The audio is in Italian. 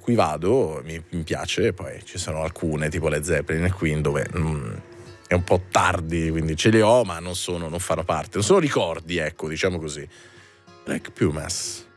cui vado mi piace, poi ci sono alcune tipo le Zeppelin e Queen dove è un po' tardi, quindi ce le ho ma non fanno parte, non sono ricordi, ecco, diciamo così. Black Pumas.